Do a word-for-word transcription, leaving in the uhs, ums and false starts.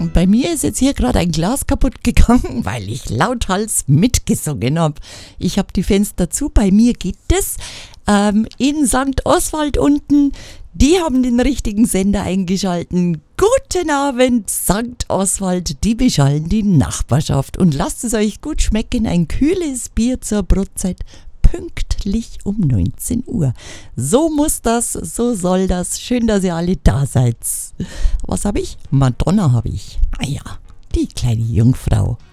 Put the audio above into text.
und bei mir ist jetzt hier gerade ein Glas kaputt gegangen, weil ich lauthals mitgesungen habe. Ich habe die Fenster zu, bei mir geht es. Ähm, in Sankt Oswald unten, die haben den richtigen Sender eingeschalten. Guten Abend, Sankt Oswald, die beschallen die Nachbarschaft. Und lasst es euch gut schmecken, ein kühles Bier zur Brotzeit. Pünktlich um neunzehn Uhr. So muss das, so soll das. Schön, dass ihr alle da seid. Was habe ich? Madonna habe ich. Ah ja, die kleine Jungfrau.